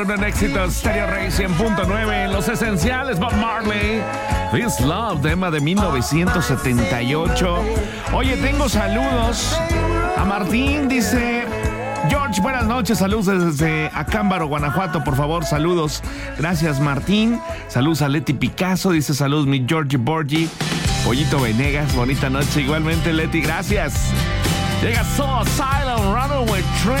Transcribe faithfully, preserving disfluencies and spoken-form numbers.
Un éxito, Stereo Rey cien punto nueve. Los esenciales, Bob Marley. This Love, tema de mil novecientos setenta y ocho. Oye, tengo saludos. A Martín dice: George, buenas noches, saludos desde Acámbaro, Guanajuato, por favor, saludos. Gracias, Martín. Saludos a Leti Picasso, dice: saludos, mi Georgie Borgi. Pollito Venegas, bonita noche. Igualmente, Leti, gracias. Llega Soul Asylum, Runaway Train.